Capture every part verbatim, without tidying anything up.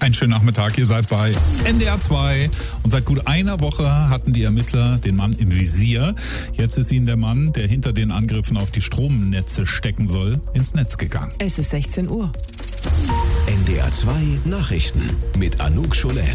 Einen schönen Nachmittag, ihr seid bei N D R zwei und seit gut einer Woche hatten die Ermittler den Mann im Visier. Jetzt ist ihnen der Mann, der hinter den Angriffen auf die Stromnetze stecken soll, ins Netz gegangen. Es ist sechzehn Uhr. N D R zwei Nachrichten mit Anouk Scholen.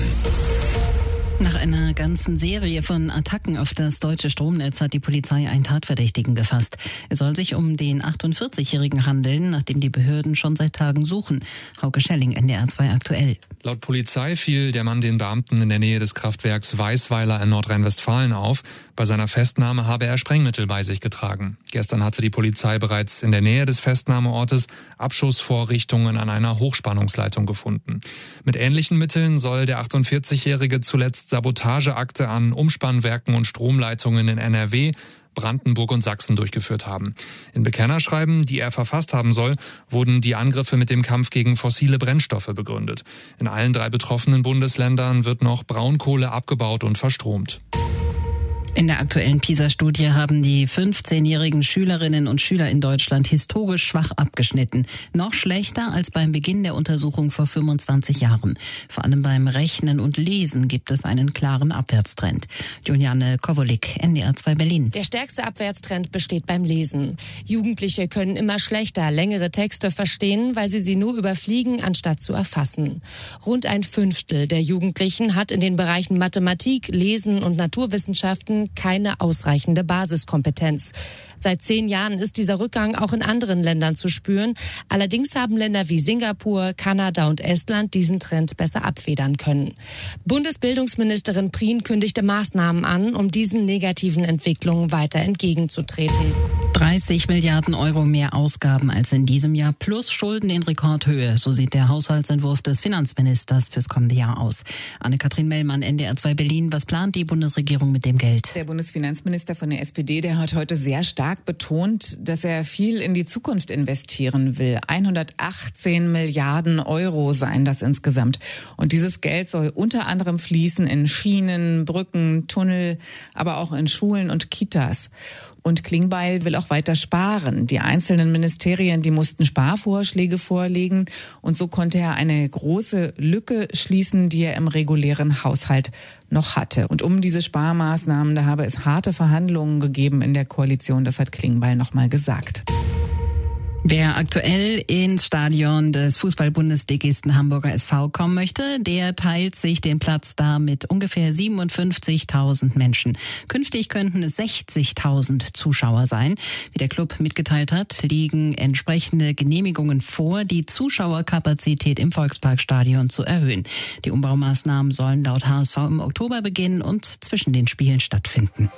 Nach einer ganzen Serie von Attacken auf das deutsche Stromnetz hat die Polizei einen Tatverdächtigen gefasst. Es soll sich um den achtundvierzigjährigen handeln, nach dem die Behörden schon seit Tagen suchen. Hauke Schelling, N D R zwei aktuell. Laut Polizei fiel der Mann den Beamten in der Nähe des Kraftwerks Weißweiler in Nordrhein-Westfalen auf. Bei seiner Festnahme habe er Sprengmittel bei sich getragen. Gestern hatte die Polizei bereits in der Nähe des Festnahmeortes Abschussvorrichtungen an einer Hochspannungsleitung gefunden. Mit ähnlichen Mitteln soll der achtundvierzigjährige zuletzt Sabotageakte an Umspannwerken und Stromleitungen in N R W, Brandenburg und Sachsen durchgeführt haben. In Bekennerschreiben, die er verfasst haben soll, wurden die Angriffe mit dem Kampf gegen fossile Brennstoffe begründet. In allen drei betroffenen Bundesländern wird noch Braunkohle abgebaut und verstromt. In der aktuellen PISA-Studie haben die fünfzehnjährigen Schülerinnen und Schüler in Deutschland historisch schwach abgeschnitten. Noch schlechter als beim Beginn der Untersuchung vor fünfundzwanzig Jahren. Vor allem beim Rechnen und Lesen gibt es einen klaren Abwärtstrend. Juliane Kowolik, N D R zwei Berlin. Der stärkste Abwärtstrend besteht beim Lesen. Jugendliche können immer schlechter längere Texte verstehen, weil sie sie nur überfliegen, anstatt zu erfassen. Rund ein Fünftel der Jugendlichen hat in den Bereichen Mathematik, Lesen und Naturwissenschaften keine ausreichende Basiskompetenz. Seit zehn Jahren ist dieser Rückgang auch in anderen Ländern zu spüren. Allerdings haben Länder wie Singapur, Kanada und Estland diesen Trend besser abfedern können. Bundesbildungsministerin Prien kündigte Maßnahmen an, um diesen negativen Entwicklungen weiter entgegenzutreten. dreißig Milliarden Euro mehr Ausgaben als in diesem Jahr plus Schulden in Rekordhöhe. So sieht der Haushaltsentwurf des Finanzministers fürs kommende Jahr aus. Anne-Kathrin Mellmann, N D R zwei Berlin. Was plant die Bundesregierung mit dem Geld? Der Bundesfinanzminister von der S P D, der hat heute sehr stark betont, dass er viel in die Zukunft investieren will. hundertachtzehn Milliarden Euro seien das insgesamt. Und dieses Geld soll unter anderem fließen in Schienen, Brücken, Tunnel, aber auch in Schulen und Kitas. Und Klingbeil will auch weiter sparen. Die einzelnen Ministerien, die mussten Sparvorschläge vorlegen. Und so konnte er eine große Lücke schließen, die er im regulären Haushalt noch hatte. Und um diese Sparmaßnahmen, da habe es harte Verhandlungen gegeben in der Koalition. Das hat Klingbeil noch mal gesagt. Wer aktuell ins Stadion des Fußball-Bundesligisten Hamburger S V kommen möchte, der teilt sich den Platz da mit ungefähr siebenundfünfzigtausend Menschen. Künftig könnten es sechzigtausend Zuschauer sein. Wie der Club mitgeteilt hat, liegen entsprechende Genehmigungen vor, die Zuschauerkapazität im Volksparkstadion zu erhöhen. Die Umbaumaßnahmen sollen laut H S V im Oktober beginnen und zwischen den Spielen stattfinden.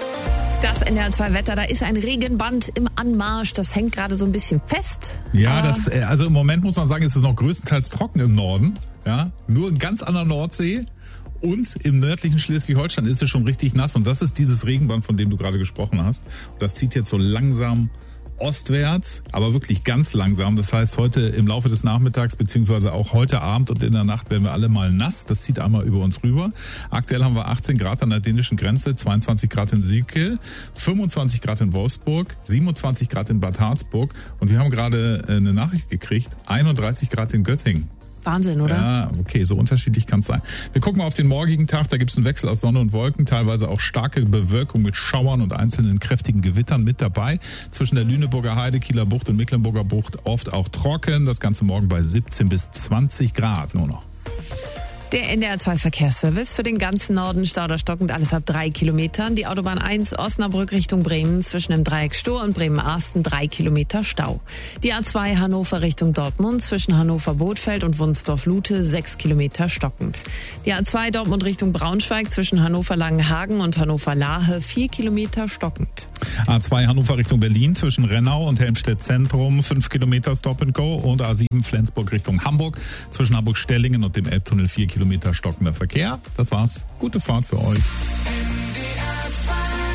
Das N D R zwei Wetter, da ist ein Regenband im Anmarsch, das hängt gerade so ein bisschen fest. Ja, das, also im Moment muss man sagen, ist es noch größtenteils trocken im Norden. Ja, nur ganz an der Nordsee. Und im nördlichen Schleswig-Holstein ist es schon richtig nass. Und das ist dieses Regenband, von dem du gerade gesprochen hast. Und das zieht jetzt so langsam ostwärts, aber wirklich ganz langsam. Das heißt, heute im Laufe des Nachmittags beziehungsweise auch heute Abend und in der Nacht werden wir alle mal nass. Das zieht einmal über uns rüber. Aktuell haben wir achtzehn Grad an der dänischen Grenze, zweiundzwanzig Grad in Sieke, fünfundzwanzig Grad in Wolfsburg, siebenundzwanzig Grad in Bad Harzburg und wir haben gerade eine Nachricht gekriegt, einunddreißig Grad in Göttingen. Wahnsinn, oder? Ja, okay, so unterschiedlich kann es sein. Wir gucken mal auf den morgigen Tag, da gibt es einen Wechsel aus Sonne und Wolken, teilweise auch starke Bewölkung mit Schauern und einzelnen kräftigen Gewittern mit dabei. Zwischen der Lüneburger Heide, Kieler Bucht und Mecklenburger Bucht oft auch trocken, das Ganze morgen bei siebzehn bis zwanzig Grad nur noch. Der N D R zwei Verkehrsservice für den ganzen Norden stauderstockend, alles ab drei Kilometern. Die Autobahn eins Osnabrück Richtung Bremen zwischen dem Dreieck Stohr und Bremen-Arsten drei Kilometer Stau. Die A zwei Hannover Richtung Dortmund zwischen Hannover-Bothfeld und Wunsdorf-Lute sechs Kilometer stockend. Die A zwei Dortmund Richtung Braunschweig zwischen Hannover-Langenhagen und Hannover-Lahe vier Kilometer stockend. A zwei Hannover Richtung Berlin zwischen Rennau und Helmstedt Zentrum fünf Kilometer Stop and Go und A sieben Flensburg Richtung Hamburg zwischen Hamburg-Stellingen und dem Elbtunnel vier Kilometer stockender Verkehr. Das war's. Gute Fahrt für euch.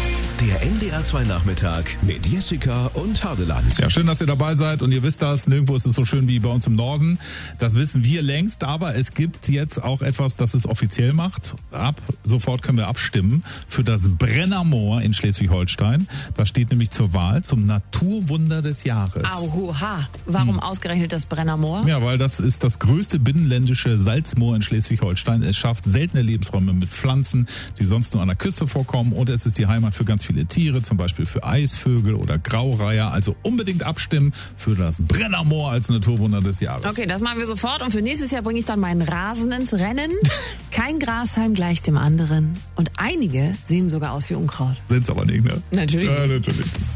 Der N D R zwei Nachmittag mit Jessica und Hardeland. Ja, schön, dass ihr dabei seid und ihr wisst das, nirgendwo ist es so schön wie bei uns im Norden. Das wissen wir längst, aber es gibt jetzt auch etwas, das es offiziell macht. Ab sofort können wir abstimmen für das Brennermoor in Schleswig-Holstein. Das steht nämlich zur Wahl zum Naturwunder des Jahres. Auhuha. Warum hm. ausgerechnet das Brennermoor? Ja, weil das ist das größte binnenländische Salzmoor in Schleswig-Holstein. Es schafft seltene Lebensräume mit Pflanzen, die sonst nur an der Küste vorkommen, und es ist die Heimat für ganz viele Tiere, zum Beispiel für Eisvögel oder Graureiher. Also unbedingt abstimmen für das Brennermoor als Naturwunder des Jahres. Okay, das machen wir sofort, und für nächstes Jahr bringe ich dann meinen Rasen ins Rennen. Kein Grashalm gleich dem anderen, und einige sehen sogar aus wie Unkraut. Sind's aber nicht, ne? Natürlich. Ja, natürlich.